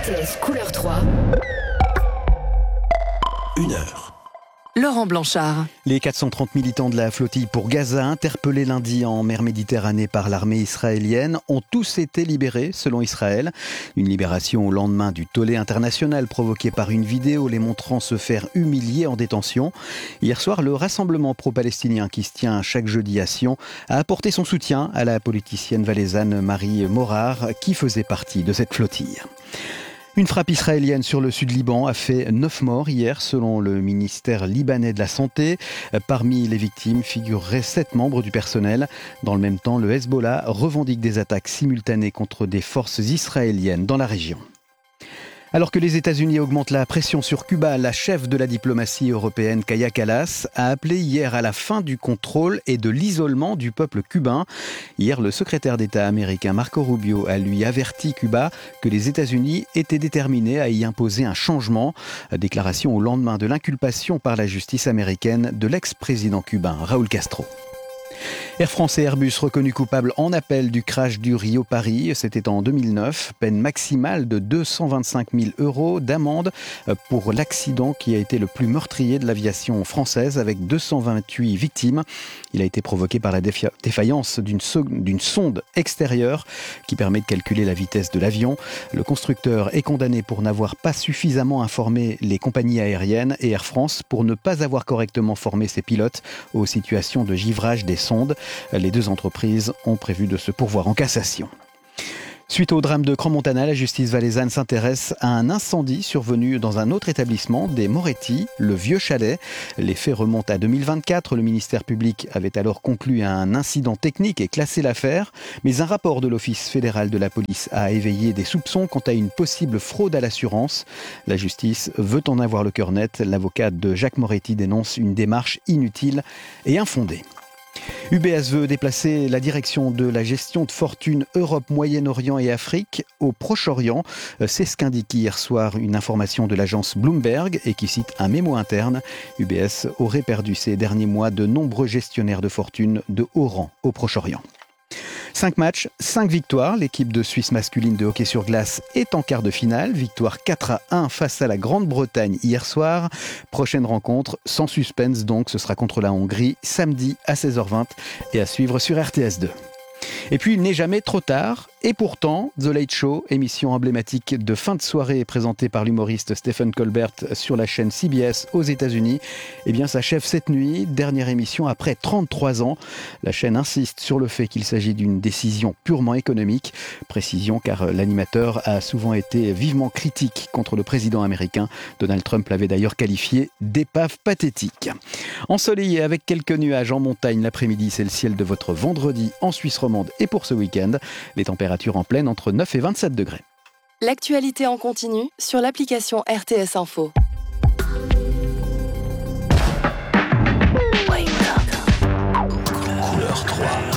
RTS Couleur 3. 1h. Laurent Blanchard. Les 430 militants de la flottille pour Gaza, interpellés lundi en mer Méditerranée par l'armée israélienne, ont tous été libérés, selon Israël. Une libération au lendemain du tollé international provoqué par une vidéo les montrant se faire humilier en détention. Hier soir, le rassemblement pro-palestinien qui se tient chaque jeudi à Sion a apporté son soutien à la politicienne valaisanne Marie Morard, qui faisait partie de cette flottille. Une frappe israélienne sur le sud Liban a fait 9 morts hier, selon le ministère libanais de la Santé. Parmi les victimes figureraient 7 membres du personnel. Dans le même temps, le Hezbollah revendique des attaques simultanées contre des forces israéliennes dans la région. Alors que les États-Unis augmentent la pression sur Cuba, la chef de la diplomatie européenne, Kaja Kallas, a appelé hier à la fin du contrôle et de l'isolement du peuple cubain. Hier, le secrétaire d'État américain Marco Rubio a lui averti Cuba que les États-Unis étaient déterminés à y imposer un changement. Déclaration au lendemain de l'inculpation par la justice américaine de l'ex-président cubain Raúl Castro. Air France et Airbus reconnus coupables en appel du crash du Rio-Paris. C'était en 2009. Peine maximale de 225 000 € d'amende pour l'accident qui a été le plus meurtrier de l'aviation française avec 228 victimes. Il a été provoqué par la défaillance d'une sonde extérieure qui permet de calculer la vitesse de l'avion. Le constructeur est condamné pour n'avoir pas suffisamment informé les compagnies aériennes et Air France pour ne pas avoir correctement formé ses pilotes aux situations de givrage des sondes. Les deux entreprises ont prévu de se pourvoir en cassation. Suite au drame de Crans-Montana, la justice valaisanne s'intéresse à un incendie survenu dans un autre établissement, des Moretti, le Vieux Chalet. Les faits remontent à 2024. Le ministère public avait alors conclu à un incident technique et classé l'affaire. Mais un rapport de l'Office fédéral de la police a éveillé des soupçons quant à une possible fraude à l'assurance. La justice veut en avoir le cœur net. L'avocate de Jacques Moretti dénonce une démarche inutile et infondée. UBS veut déplacer la direction de la gestion de fortune Europe, Moyen-Orient et Afrique au Proche-Orient. C'est ce qu'indique hier soir une information de l'agence Bloomberg et qui cite un mémo interne. UBS aurait perdu ces derniers mois de nombreux gestionnaires de fortune de haut rang au Proche-Orient. 5 matchs, 5 victoires. L'équipe de Suisse masculine de hockey sur glace est en quart de finale. Victoire 4-1 face à la Grande-Bretagne hier soir. Prochaine rencontre, sans suspense donc, ce sera contre la Hongrie, samedi à 16h20 et à suivre sur RTS2. Et puis, il n'est jamais trop tard. Et pourtant, The Late Show, émission emblématique de fin de soirée présentée par l'humoriste Stephen Colbert sur la chaîne CBS aux États-Unis, s'achève cette nuit. Dernière émission après 33 ans. La chaîne insiste sur le fait qu'il s'agit d'une décision purement économique. Précision car l'animateur a souvent été vivement critique contre le président américain. Donald Trump l'avait d'ailleurs qualifié d'épave pathétique. Ensoleillé avec quelques nuages en montagne l'après-midi, c'est le ciel de votre vendredi en Suisse romande et pour ce week-end. Les températures en pleine entre 9 et 27 degrés. L'actualité en continu sur l'application RTS Info. Couleur 3.